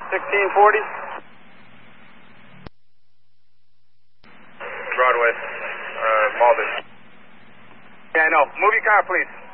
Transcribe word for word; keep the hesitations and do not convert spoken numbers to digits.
sixteen forty. Broadway, uh, Malden. Yeah, I know. Move your car, please.